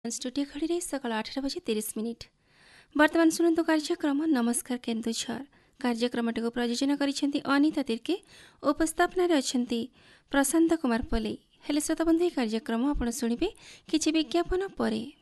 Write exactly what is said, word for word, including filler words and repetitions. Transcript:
Studio घड़ी सकाल आठटा बजे तीस मिनिट वर्तमान शुणु कार्यक्रम नमस्कार केन्दुझर कार्यक्रम को प्रयोजन कर अनिता तिर्के उपस्थापन अच्छा प्रशांत कुमार पले हेले श्रोता बंधु कार्यक्रम आप शुणे किसी विज्ञापन पर।